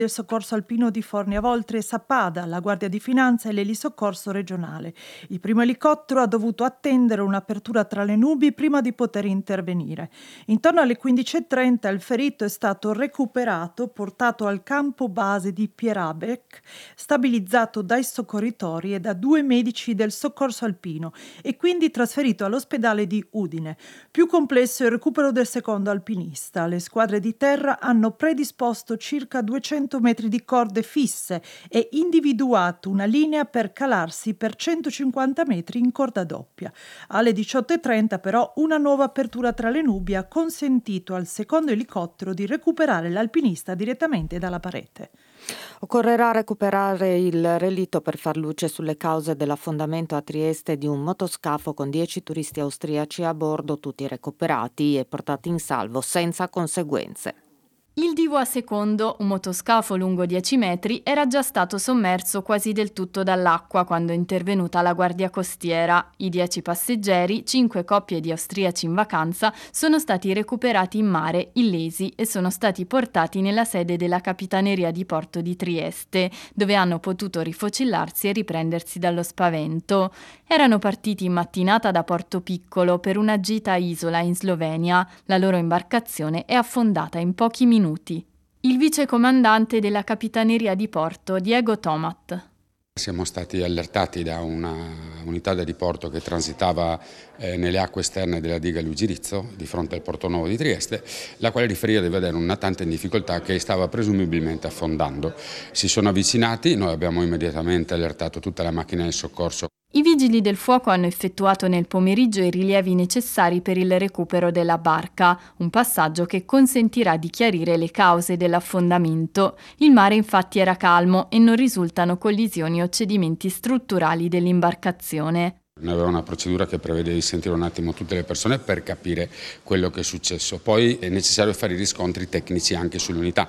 del Soccorso Alpino di Fornia Voltri e Sappada, la Guardia di Finanza e l'Elisoccorso regionale. Il primo elicottero ha dovuto attendere un'apertura tra le nubi prima di poter intervenire. Intorno alle 15:30 il ferito è stato recuperato, portato al campo base di Pierabek, stabilizzato dai soccorritori e da 2 medici del Soccorso Alpino e quindi trasferito all'ospedale di Udine. Più complesso è il recupero del secondo alpinista. Le squadre di terra hanno predisposto circa 200 metri di corde fisse e individuato una linea per calarsi per 150 metri in corda doppia. Alle 18:30 però una nuova apertura tra le nubi ha consentito al secondo elicottero di recuperare l'alpinista direttamente dalla parete. Occorrerà recuperare il relitto per far luce sulle cause dell'affondamento a Trieste di un motoscafo con 10 turisti austriaci a bordo, tutti recuperati e portati in salvo senza conseguenze. Il DVA Secondo, un motoscafo lungo 10 metri, era già stato sommerso quasi del tutto dall'acqua quando è intervenuta la Guardia Costiera. I 10 passeggeri, 5 coppie di austriaci in vacanza, sono stati recuperati in mare, illesi, e sono stati portati nella sede della Capitaneria di Porto di Trieste, dove hanno potuto rifocillarsi e riprendersi dallo spavento. Erano partiti in mattinata da Porto Piccolo per una gita a Isola in Slovenia. La loro imbarcazione è affondata in pochi minuti. Il vicecomandante della Capitaneria di Porto, Diego Tomat. Siamo stati allertati da una unità da diporto che transitava nelle acque esterne della diga Lugirizzo, di fronte al Porto Nuovo di Trieste, la quale riferiva di vedere un natante in difficoltà che stava presumibilmente affondando. Si sono avvicinati, noi abbiamo immediatamente allertato tutta la macchina del soccorso. I vigili del fuoco hanno effettuato nel pomeriggio i rilievi necessari per il recupero della barca, un passaggio che consentirà di chiarire le cause dell'affondamento. Il mare infatti era calmo e non risultano collisioni o cedimenti strutturali dell'imbarcazione. Noi avevamo una procedura che prevede di sentire un attimo tutte le persone per capire quello che è successo. Poi è necessario fare i riscontri tecnici anche sull'unità,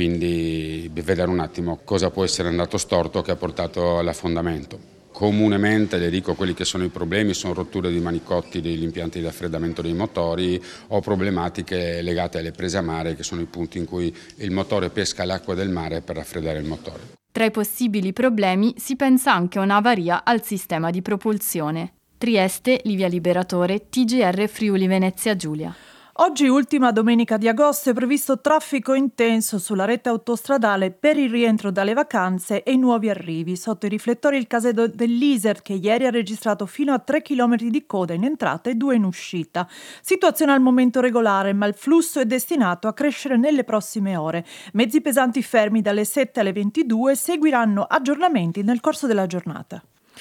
quindi vedere un attimo cosa può essere andato storto che ha portato all'affondamento. Comunemente, le dico, quelli che sono i problemi sono rotture di manicotti degli impianti di raffreddamento dei motori o problematiche legate alle prese a mare, che sono i punti in cui il motore pesca l'acqua del mare per raffreddare il motore. Tra i possibili problemi si pensa anche a un'avaria al sistema di propulsione. Trieste, Livia Liberatore, TGR Friuli Venezia Giulia. Oggi, ultima domenica di agosto, è previsto traffico intenso sulla rete autostradale per il rientro dalle vacanze e i nuovi arrivi. Sotto i riflettori il casello dell'Iser, che ieri ha registrato fino a 3 km di coda in entrata e 2 in uscita. Situazione al momento regolare, ma il flusso è destinato a crescere nelle prossime ore. Mezzi pesanti fermi dalle 7 alle 22 seguiranno aggiornamenti nel corso della giornata.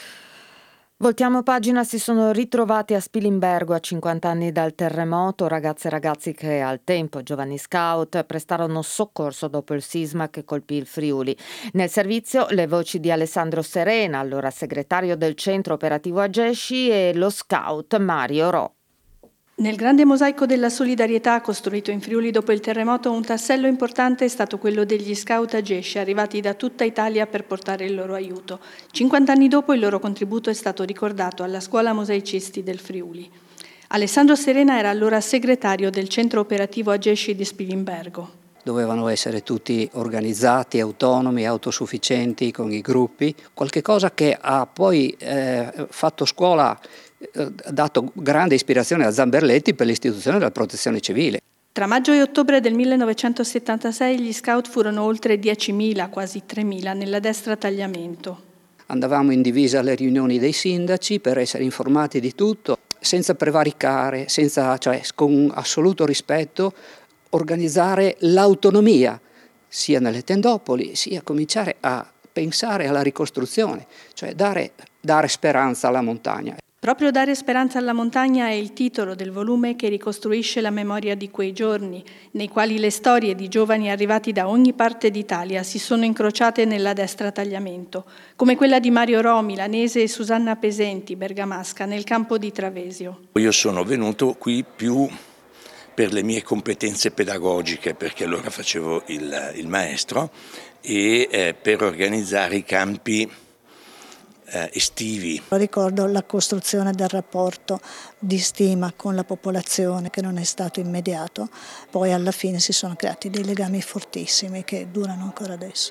Voltiamo pagina, si sono ritrovati a Spilimbergo a 50 anni dal terremoto ragazze e ragazzi che al tempo, giovani scout, prestarono soccorso dopo il sisma che colpì il Friuli. Nel servizio le voci di Alessandro Serena, allora segretario del centro operativo Agesci, e lo scout Mario Ro. Nel grande mosaico della solidarietà costruito in Friuli dopo il terremoto, un tassello importante è stato quello degli scout Agesci, arrivati da tutta Italia per portare il loro aiuto. 50 anni dopo il loro contributo è stato ricordato alla Scuola Mosaicisti del Friuli. Alessandro Serena era allora segretario del centro operativo Agesci di Spilimbergo. Dovevano essere tutti organizzati, autonomi, autosufficienti con i gruppi, qualche cosa che ha poi fatto scuola, dato grande ispirazione a Zamberletti per l'istituzione della protezione civile. Tra maggio e ottobre del 1976 gli scout furono oltre 10.000, quasi 3.000, nella destra tagliamento. Andavamo in divisa alle riunioni dei sindaci per essere informati di tutto, senza prevaricare, con assoluto rispetto, organizzare l'autonomia, sia nelle tendopoli, sia cominciare a pensare alla ricostruzione, cioè dare speranza alla montagna. Proprio Dare speranza alla montagna è il titolo del volume che ricostruisce la memoria di quei giorni, nei quali le storie di giovani arrivati da ogni parte d'Italia si sono incrociate nella destra tagliamento, come quella di Mario Ro, milanese, e Susanna Pesenti, bergamasca, nel campo di Travesio. Io sono venuto qui più per le mie competenze pedagogiche, perché allora facevo il maestro, e per organizzare i campi estivi. Ricordo la costruzione del rapporto di stima con la popolazione, che non è stato immediato, poi alla fine si sono creati dei legami fortissimi che durano ancora adesso.